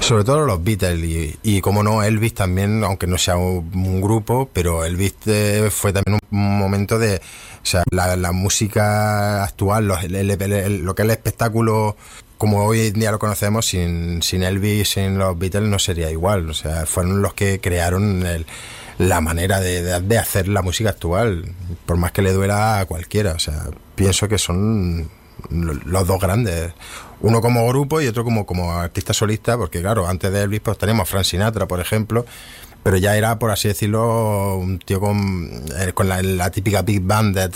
Sobre todo los Beatles y como no, Elvis también, aunque no sea un grupo, pero Elvis fue también un momento de, o sea, la música actual, lo que es el espectáculo como hoy en día lo conocemos, sin Elvis, sin los Beatles no sería igual. O sea, fueron los que crearon la manera de hacer la música actual, por más que le duela a cualquiera. O sea, pienso que son los dos grandes, uno como grupo y otro como artista solista, porque claro, antes de Elvis pues teníamos a Frank Sinatra, por ejemplo, pero ya era, por así decirlo, un tío con la típica big band